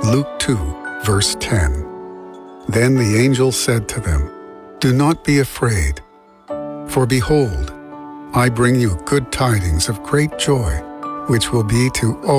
Luke 2, verse 10. Then the angel said to them, "Do not be afraid, for behold, I bring you good tidings of great joy, which will be to all